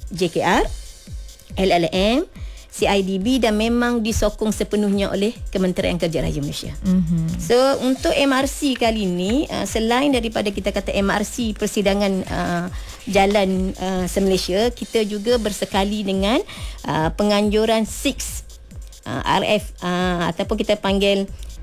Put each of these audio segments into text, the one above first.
JKR, LLM, CIDB dan memang disokong sepenuhnya oleh Kementerian Kerja Raja Malaysia. So untuk MRC kali ini, selain daripada kita kata MRC persidangan jalan se-Malaysia, kita juga bersekali dengan penganjuran 6 RF ataupun kita panggil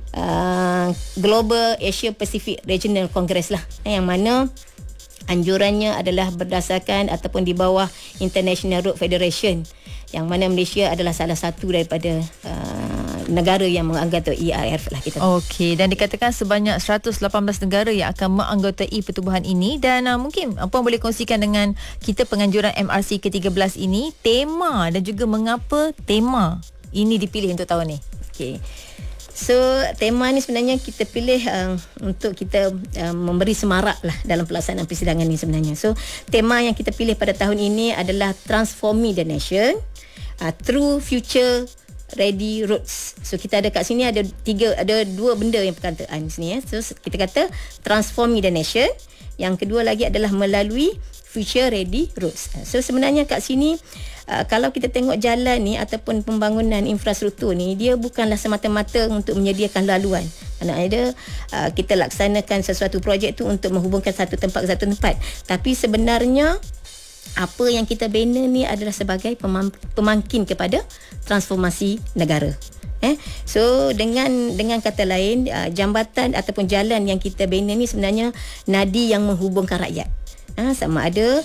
Global Asia Pacific Regional Congress lah, yang mana anjurannya adalah berdasarkan ataupun di bawah International Road Federation, yang mana Malaysia adalah salah satu daripada negara yang menganggotai IRF lah kita. Okey, dan dikatakan sebanyak 118 negara yang akan menganggotai pertubuhan ini, dan mungkin Puan boleh kongsikan dengan kita penganjuran MRC ke-13 ini, tema dan juga mengapa tema ini dipilih untuk tahun ni. Okey. So tema ni sebenarnya kita pilih untuk kita memberi semarak lah dalam pelaksanaan persidangan ni sebenarnya. So tema yang kita pilih pada tahun ini adalah Transforming the Nation through Future Ready Roads. So kita ada kat sini ada dua benda yang perkataan sini. So kita kata Transforming the Nation. Yang kedua lagi adalah melalui Future Ready Roads. So sebenarnya kat sini kalau kita tengok jalan ni ataupun pembangunan infrastruktur ni, dia bukanlah semata-mata untuk menyediakan laluan. Ada kita laksanakan sesuatu projek tu untuk menghubungkan satu tempat ke satu tempat. Tapi sebenarnya apa yang kita bina ni adalah sebagai pemangkin kepada transformasi negara. So dengan kata lain, jambatan ataupun jalan yang kita bina ni sebenarnya nadi yang menghubungkan rakyat. Sama ada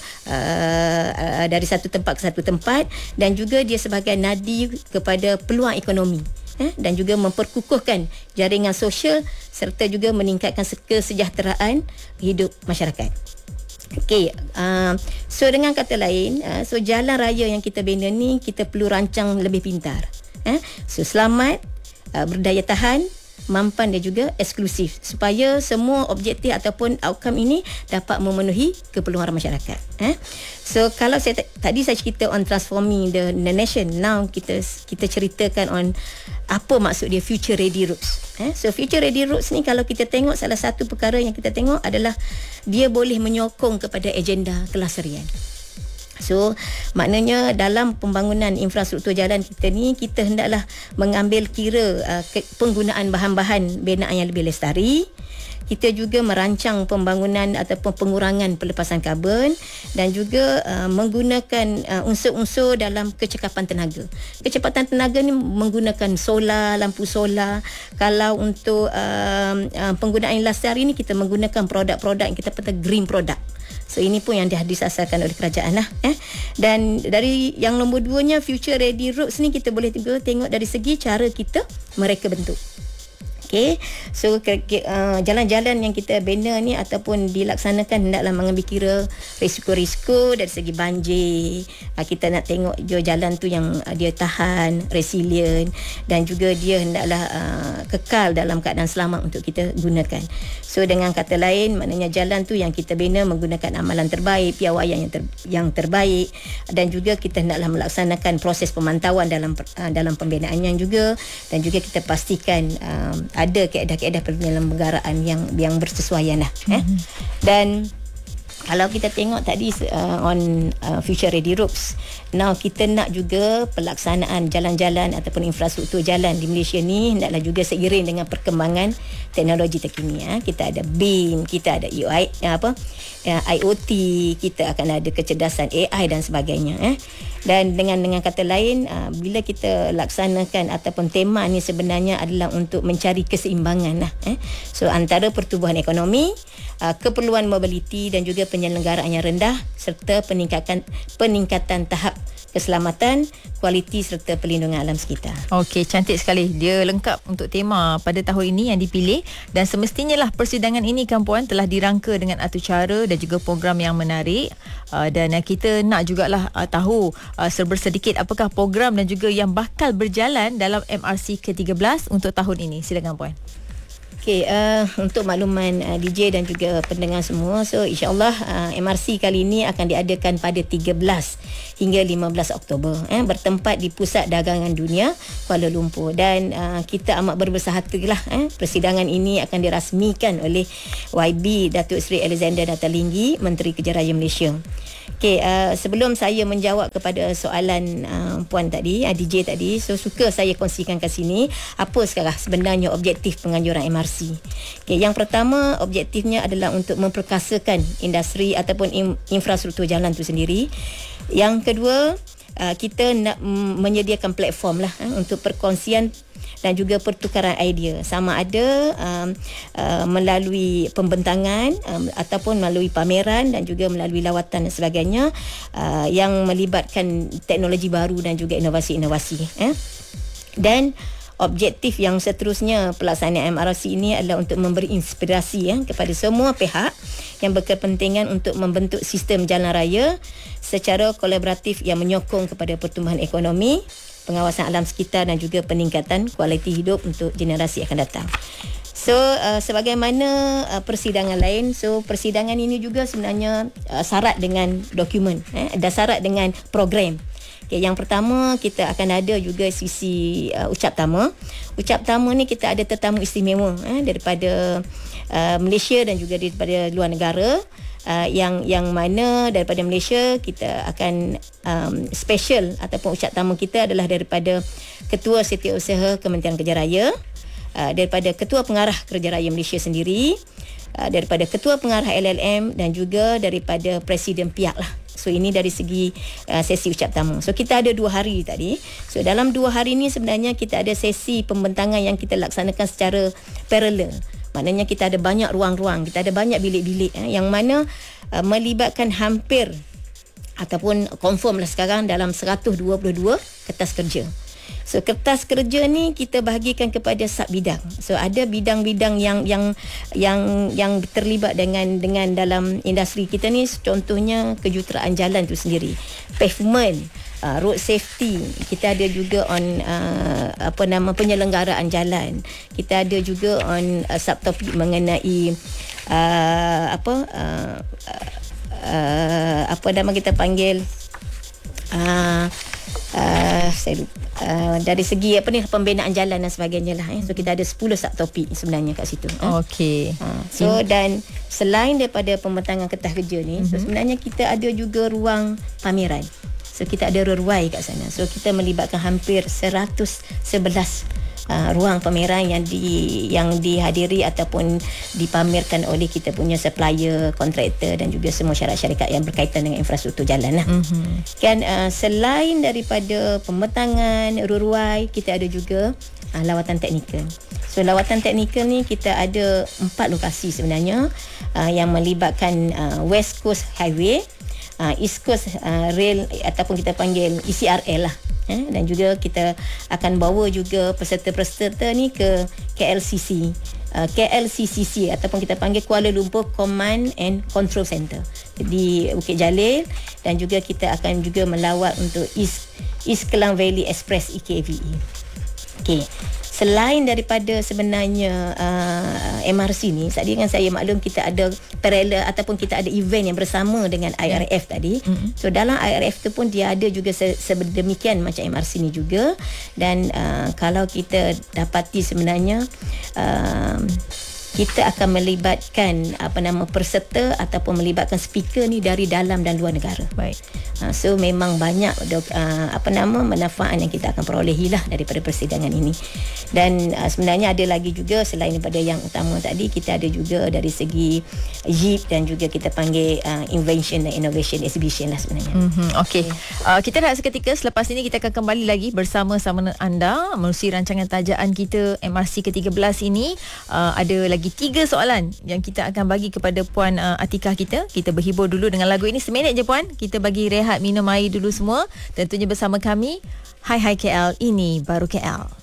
dari satu tempat ke satu tempat, dan juga dia sebagai nadi kepada peluang ekonomi, dan juga memperkukuhkan jaringan sosial serta juga meningkatkan kesejahteraan hidup masyarakat. Okey, so dengan kata lain, so jalan raya yang kita bina ni kita perlu rancang lebih pintar. So selamat, berdaya tahan, mampan dan juga eksklusif, supaya semua objektif ataupun outcome ini dapat memenuhi keperluan masyarakat. So kalau tadi saya cerita on transforming the nation, now kita ceritakan on apa maksud dia future ready roads. So future ready roads ni kalau kita tengok, salah satu perkara yang kita tengok adalah dia boleh menyokong kepada agenda kelestarian. So maknanya dalam pembangunan infrastruktur jalan kita ni, kita hendaklah mengambil kira penggunaan bahan-bahan binaan yang lebih lestari. Kita juga merancang pembangunan ataupun pengurangan pelepasan karbon, dan juga menggunakan unsur-unsur dalam kecekapan tenaga. Kecepatan tenaga ni menggunakan solar, lampu solar. Kalau untuk penggunaan lestari ni, kita menggunakan produk-produk yang kita kata green product. So ini pun yang disasarkan oleh kerajaan lah. Dan dari yang nombor 2nya, Future Ready Roads ni kita boleh juga tengok dari segi cara kita mereka bentuk. Okay. So jalan-jalan yang kita bina ni ataupun dilaksanakan hendaklah mengambil kira risiko-risiko dari segi banjir. Kita nak tengok jalan tu yang dia tahan, resilient, dan juga dia hendaklah kekal dalam keadaan selamat untuk kita gunakan. So dengan kata lain, maknanya jalan tu yang kita bina menggunakan amalan terbaik, piawaian yang terbaik, dan juga kita hendaklah melaksanakan proses pemantauan dalam pembinaannya juga, dan juga kita pastikan ada kaedah-kaedah penyelenggaraan yang bersesuaian lah. Dan kalau kita tengok tadi on Future Ready Roads, now kita nak juga pelaksanaan jalan-jalan ataupun infrastruktur jalan di Malaysia ni hendaklah juga seiring dengan perkembangan teknologi terkini. Kita ada BIM, kita ada IoT, kita akan ada kecerdasan AI dan sebagainya. Dan dengan kata lain, bila kita laksanakan ataupun tema ni sebenarnya adalah untuk mencari keseimbangan lah. So antara pertumbuhan ekonomi, keperluan mobiliti dan juga penyelenggaraan yang rendah, serta peningkatan tahap keselamatan, kualiti serta perlindungan alam sekitar. Okey, cantik sekali. Dia lengkap untuk tema pada tahun ini yang dipilih, dan semestinya lah persidangan ini kan Puan telah dirangka dengan atur cara dan juga program yang menarik, dan kita nak jugalah tahu sedikit apakah program dan juga yang bakal berjalan dalam MRC ke-13 untuk tahun ini. Silakan Puan. Okey, untuk makluman DJ dan juga pendengar semua, so insyaAllah MRC kali ini akan diadakan pada 13 hingga 15 Oktober, bertempat di Pusat Dagangan Dunia Kuala Lumpur, dan kita amat berbesarhatilah persidangan ini akan dirasmikan oleh YB Datuk Seri Alexander Datalinggi, Menteri Kerja Raya Malaysia. Okey, sebelum saya menjawab kepada soalan puan tadi, DJ tadi, so suka saya kongsikan kat sini apa sekarang sebenarnya objektif penganjuran MRC. Okey, yang pertama objektifnya adalah untuk memperkasakan industri ataupun infrastruktur jalan tu sendiri. Yang kedua, kita nak menyediakan platform lah untuk perkongsian dan juga pertukaran idea, sama ada melalui pembentangan ataupun melalui pameran dan juga melalui lawatan dan sebagainya yang melibatkan teknologi baru dan juga inovasi-inovasi. Dan objektif yang seterusnya pelaksanaan MRC ini adalah untuk memberi inspirasi kepada semua pihak yang berkepentingan untuk membentuk sistem jalan raya secara kolaboratif yang menyokong kepada pertumbuhan ekonomi, pengawasan alam sekitar dan juga peningkatan kualiti hidup untuk generasi akan datang. So sebagaimana persidangan lain, so persidangan ini juga sebenarnya syarat dengan dokumen, ada syarat dengan program. Okay, yang pertama kita akan ada juga sisi ucap tama. Ucap tama ni kita ada tetamu istimewa daripada Malaysia dan juga daripada luar negara. Yang mana daripada Malaysia kita akan special ataupun ucap tamu kita adalah daripada Ketua Setiausaha Kementerian Kerja Raya, daripada Ketua Pengarah Kerja Raya Malaysia sendiri, daripada Ketua Pengarah LLM dan juga daripada Presiden PIAK lah. So ini dari segi sesi ucap tamu. So kita ada 2 hari tadi. So dalam 2 hari ni sebenarnya kita ada sesi pembentangan yang kita laksanakan secara paralel. Maknanya kita ada banyak ruang-ruang, kita ada banyak bilik-bilik yang mana melibatkan hampir ataupun confirm lah sekarang dalam 122 kertas kerja. So kertas kerja ni kita bahagikan kepada sub bidang. So ada bidang-bidang yang terlibat dengan dalam industri kita ni, contohnya kejuruteraan jalan tu sendiri, pavement, road safety, kita ada juga on penyelenggaraan jalan. Kita ada juga on subtopik mengenai kita panggil saya lupa, dari segi pembinaan jalan dan sebagainya lah. So kita ada 10 subtopik sebenarnya kat situ. Okey. So dan selain daripada pembentangan kertas kerja ni, so sebenarnya kita ada juga ruang pameran. So kita ada ruai kat sana. So kita melibatkan hampir 111 ruang pameran yang dihadiri ataupun dipamerkan oleh kita punya supplier, kontraktor dan juga semua syarikat-syarikat yang berkaitan dengan infrastruktur jalan lah. Kan selain daripada pembentangan ruai, kita ada juga lawatan teknikal. So lawatan teknikal ni kita ada 4 lokasi sebenarnya yang melibatkan West Coast Highway, East Coast Rail ataupun kita panggil ECRL lah. Dan juga kita akan bawa juga peserta-peserta ni ke KLCCC ataupun kita panggil Kuala Lumpur Command and Control Center di Bukit Jalil, dan juga kita akan juga melawat untuk East Klang Valley Express EKVE. Okey. Selain daripada sebenarnya MRC ni, tadi kan saya maklum kita ada paralel ataupun kita ada event yang bersama dengan IRF tadi. So dalam IRF tu pun dia ada juga sedemikian macam MRC ni juga. Dan kalau kita dapati sebenarnya kita akan melibatkan peserta ataupun melibatkan speaker ni dari dalam dan luar negara. Baik. So memang banyak manfaat yang kita akan perolehi lah daripada persidangan ini. Dan sebenarnya ada lagi juga selain daripada yang utama tadi, kita ada juga dari segi JIP dan juga kita panggil Invention dan Innovation Exhibition lah sebenarnya. Okey. Kita rehat seketika, selepas ini kita akan kembali lagi bersama-sama anda menerusi rancangan tajaan kita MRC ke-13 ini. Ada lagi 3 soalan yang kita akan bagi kepada Puan Atikah kita. Kita berhibur dulu dengan lagu ini seminit je Puan. Kita bagi rehat minum air dulu semua. Tentunya bersama kami. Hai KL, ini baru KL.